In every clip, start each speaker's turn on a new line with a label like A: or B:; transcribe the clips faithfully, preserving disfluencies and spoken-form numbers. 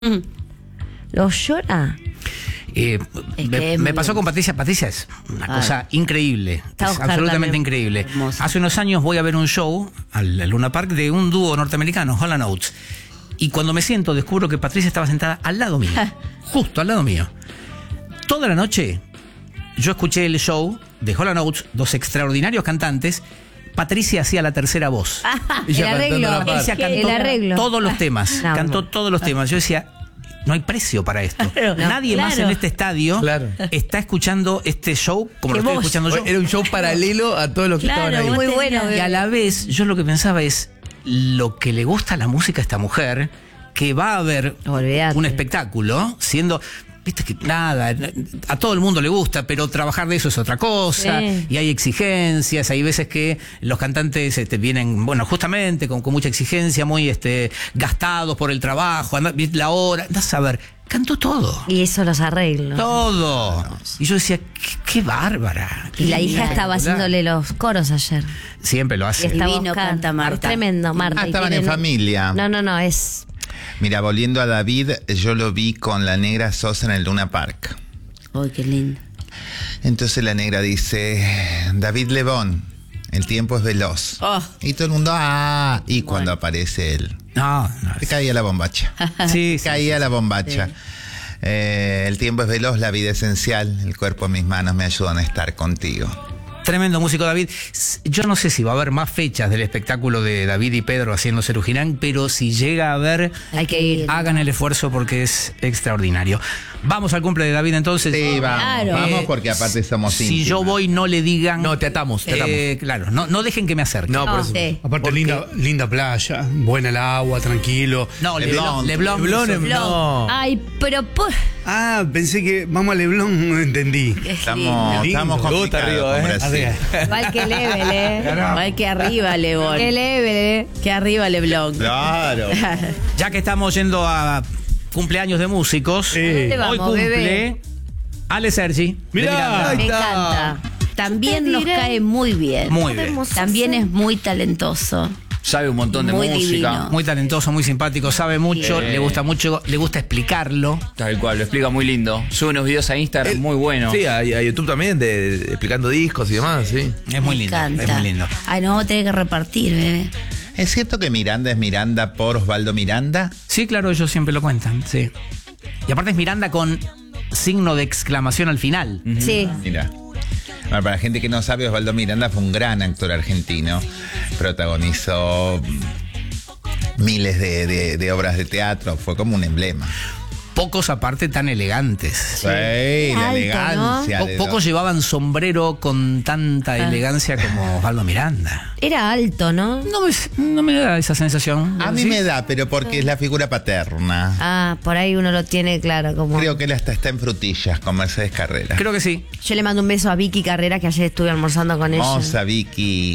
A: Mm. ¿Lo llora?
B: Eh,
A: Es
B: me,
A: que es
B: me
A: muy-
B: pasó con Patricia. Patricia es una
A: Ay.
B: cosa increíble.
A: Está
B: Es
A: Oscar
B: absolutamente
A: también,
B: increíble.
A: hermoso.
B: Hace unos años voy a ver un show al al Luna Park de un dúo norteamericano, Hall and Oates. Y cuando me siento, descubro que Patricia estaba sentada al lado mío. Justo al lado mío. Toda la noche yo escuché el show de Hall and Oates, dos extraordinarios cantantes. Patricia hacía la tercera voz.
A: El
C: Ella cantando
A: arreglo.
C: la
B: Patricia
A: ¿Qué?
B: cantó
A: El arreglo.
B: todos los temas.
A: No,
B: cantó
A: no.
B: todos los temas. Yo decía, no hay precio para esto.
A: Claro, no,
B: Nadie más
A: claro.
B: en este estadio
C: Claro.
B: está escuchando este show como
A: Que
B: lo estoy
A: vos.
B: escuchando yo.
C: Era un show paralelo a todos los que
A: Claro,
C: estaban ahí.
A: muy bueno.
B: Y a la vez, yo lo que pensaba es, lo que le gusta a la música a esta mujer, que va a ver
A: Olvídate.
B: un espectáculo siendo... Viste que nada, a todo el mundo le gusta, pero trabajar de eso es otra cosa,
A: Sí.
B: y hay exigencias, hay veces que los cantantes este, vienen, bueno, justamente con, con mucha exigencia, muy este, gastados por el trabajo, anda- la hora, andás a ver, cantó todo,
A: Y eso los arreglos.
B: todo. Y yo decía, qué, qué bárbara.
A: Y la
B: qué
A: hija estaba
B: espectacular.
A: haciéndole los coros ayer.
B: Siempre lo
A: Y
B: hace.
A: estaba
D: Divino
A: Oscar.
D: canta Marta.
A: Es tremendo, Marta.
E: Ah,
A: Y
E: estaban en
A: tienen-
E: familia.
A: No, no, no, es...
E: Mira, volviendo a David, yo lo vi con la negra Sosa en el Luna Park.
D: Ay, qué lindo.
E: Entonces la negra dice, David Lebón, el tiempo es veloz.
D: Oh.
E: Y todo el mundo, ah, y cuando aparece él,
B: No, no.
E: te caía la bombacha.
B: Sí, sí,
E: caía
B: sí,
E: la
B: sí.
E: bombacha. Eh, el tiempo es veloz, la vida esencial, el cuerpo en mis manos me ayudan a estar contigo.
B: Tremendo músico David. Yo no sé si va a haber más fechas del espectáculo de David y Pedro haciendo Cerujirán, pero si llega a haber,
A: Hay que ir.
B: hagan el esfuerzo porque es extraordinario. Vamos al cumple de David entonces.
E: Sí, vamos,
A: Claro.
E: vamos
B: Eh,
E: porque aparte somos
B: Si
E: íntimas.
B: yo voy, no le digan.
C: No, te atamos, te atamos.
B: Eh, claro, no, no dejen que me acerque.
C: No, por
A: No,
C: eso.
A: sí.
F: Aparte, linda, linda playa, buena el agua, tranquilo.
B: No,
E: Leblon.
B: Leblon.
C: Leblon,
B: Leblon.
C: no.
A: Ay, pero... por-
F: Ah, pensé que vamos a Leblon, no entendí.
E: Estamos,
F: Lindo.
E: estamos
C: Me gusta
E: complicados
C: arriba,
E: con
C: ¿eh?
E: Brasil.
A: Igual que level, ¿eh?
D: Ay, que arriba, Lebón.
A: Qué level, ¿eh?
D: Que arriba, Leblon.
E: Claro.
B: Ya que estamos yendo a cumpleaños de músicos,
F: Sí.
A: ¿Dónde
B: hoy
A: vamos,
B: cumple
A: bebé?
B: Ale Sergi. de
F: Mirá.
B: Miranda.
C: Ahí
D: Me
C: está.
D: encanta. También
A: Te
D: nos
A: diré.
D: cae muy bien.
B: Muy bien.
D: También es muy talentoso.
G: Sabe un montón de
D: Muy
G: música.
D: divino.
B: Muy talentoso, muy simpático, sabe mucho,
G: Sí.
B: le gusta mucho, le gusta explicarlo.
G: Tal cual, lo explica muy lindo. Sube unos videos a Instagram
C: Él-
G: muy buenos.
C: Sí, a, a YouTube también, de, de- explicando discos y demás, sí.
B: Es muy
D: Me
B: lindo,
D: encanta.
B: es muy lindo.
D: Ay, no vamos a tener que repartir, bebé.
E: ¿Es cierto que Miranda es Miranda por Osvaldo Miranda?
B: Sí, claro, ellos siempre lo cuentan, sí. Y aparte es Miranda con signo de exclamación al final.
A: Sí.
E: Mira. Bueno, para la gente que no sabe, Osvaldo Miranda fue un gran actor argentino. Protagonizó mm, miles de, de- de obras de teatro. Fue como un emblema.
B: Pocos aparte tan elegantes.
E: Sí, la
A: Alto,
E: elegancia.
B: Po-
E: de
B: pocos
E: los-
B: llevaban sombrero con tanta elegancia como Osvaldo Miranda.
A: Era alto, ¿no?
B: No me, no me da esa sensación.
E: A mí
B: ¿Sí?
E: me da, pero porque es la figura paterna.
A: Ah, por ahí uno lo tiene claro como...
E: Creo que él hasta está en frutillas con Mercedes Carrera.
B: Creo que sí.
A: Yo le mando un beso a Vicky Carrera, que ayer estuve almorzando con ella.
E: Hermosa, Vicky.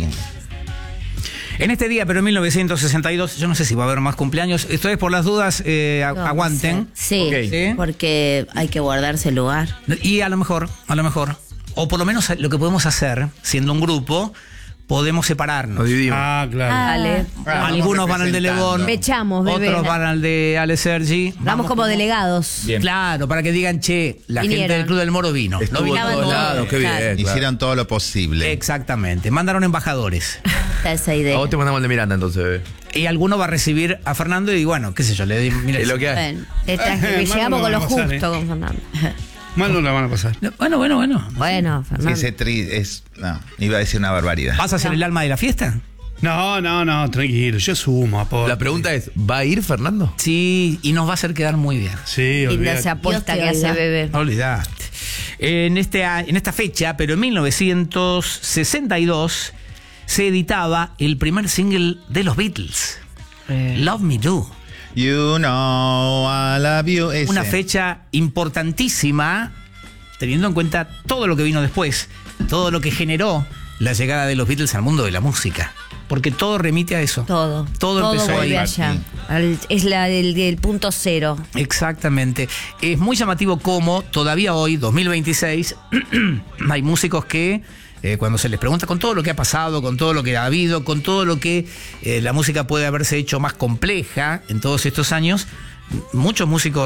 B: En este día, pero en mil novecientos sesenta y dos, yo no sé si va a haber más cumpleaños. Esto es por las dudas, eh, a-
A: No,
B: aguanten.
D: Sí,
C: Ok.
B: Sí.
D: porque hay que guardarse el lugar.
B: Y a lo mejor, a lo mejor, o por lo menos lo que podemos hacer, siendo un grupo, podemos separarnos.
C: Nos dividimos.
F: Ah, claro.
A: Dale.
E: Ah,
B: Algunos
E: vamos
B: van al de
E: representando.
B: Lebón,
A: Me echamos, bebé.
B: otros van al de Ale Sergi.
A: Vamos como delegados.
G: Bien.
B: Claro, para que digan, che, la gente
A: Vinieron.
B: del Club del Moro vino.
C: Estuvo
B: No
C: en
B: vinieron
C: todos
D: todo.
C: lados, qué bien.
D: Claro.
C: claro.
E: Hicieron todo lo posible.
B: Exactamente, mandaron embajadores.
D: Está esa idea.
C: A vos te mandamos el de Miranda, entonces, bebé.
B: Y alguno va a recibir a Fernando y bueno, qué sé yo, le di, mira,
C: Es lo que hay.
D: Bueno,
A: Te traje-
F: Eh,
A: llegamos
F: malo
A: con lo
F: no va a pasar,
A: justo
F: ¿eh?
A: con Fernando.
F: Mal no la van a pasar.
B: Bueno, bueno, bueno.
A: Bueno, Fernando.
E: Ese tri es. No, iba a decir una barbaridad.
B: ¿Vas a ser el alma de la fiesta?
F: No, no, no, tranquilo. Yo sumo, aporte.
C: La pregunta es, ¿va a ir Fernando?
B: Sí, y nos va a hacer quedar muy bien.
F: Sí,
A: Linda
F: olvídate.
A: esa apuesta
D: Dios
A: que
D: te
A: hace
D: oiga.
A: bebé.
B: Olvidate. En, este, a- en esta fecha, pero en mil novecientos sesenta y dos, se editaba el primer single de los Beatles, Love Me Do.
E: You know I love you. Ese.
B: Una fecha importantísima, teniendo en cuenta todo lo que vino después, todo lo que generó la llegada de los Beatles al mundo de la música. Porque todo remite a eso.
A: Todo.
B: Todo empezó
A: vuelve
B: ahí.
A: allá. Al- es la del, del punto cero.
B: Exactamente. Es muy llamativo cómo todavía hoy, dos mil veintiséis, hay músicos que eh, cuando se les pregunta con todo lo que ha pasado, con todo lo que ha habido, con todo lo que eh, la música puede haberse hecho más compleja en todos estos años, muchos músicos